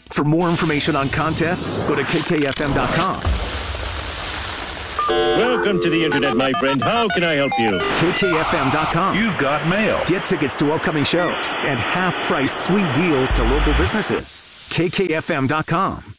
For more information on contests, go to kkfm.com. Welcome to the internet, my friend. How can I help you? kkfm.com. You've got mail. Get tickets to upcoming shows and half-price sweet deals to local businesses. kkfm.com.